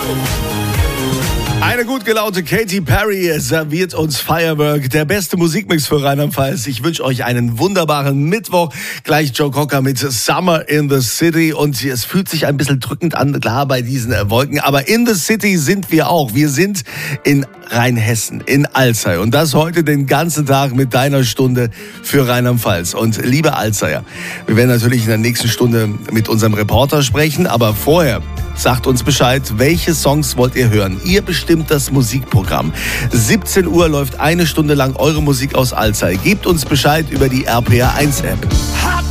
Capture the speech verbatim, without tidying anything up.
Eine gut gelaunte Katy Perry serviert uns Firework, der beste Musikmix für Rheinland-Pfalz. Ich wünsche euch einen wunderbaren Mittwoch. Gleich Joe Cocker mit Summer in the City. Und es fühlt sich ein bisschen drückend an, klar, bei diesen Wolken. Aber in the City sind wir auch. Wir sind in Rheinhessen, in Alzey. Und das heute den ganzen Tag mit deiner Stunde für Rheinland-Pfalz. Und liebe Alzeyer, wir werden natürlich in der nächsten Stunde mit unserem Reporter sprechen. Aber vorher sagt uns Bescheid, welche Songs wollt ihr hören? Ihr bestimmt das Musikprogramm. siebzehn Uhr läuft eine Stunde lang eure Musik aus Alzey. Gebt uns Bescheid über die R P R eins App.